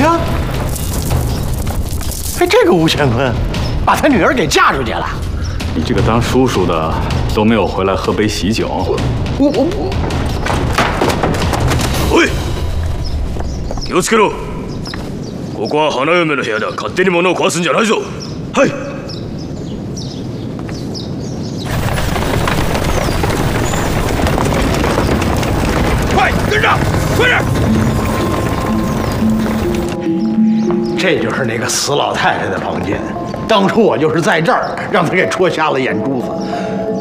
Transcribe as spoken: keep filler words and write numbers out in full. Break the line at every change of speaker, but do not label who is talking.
呀，哎，这个吴乾坤把他女儿给嫁出去了。
你这个当叔叔的都没有回来喝杯喜酒。
我我我。
おい、気をつけろ。ここは花嫁の部屋だ。勝手に物を壊すんじゃないぞ。はい。快跟上，快点！
这就是那个死老太太的房间。当初我就是在这儿让她给戳瞎了眼珠子。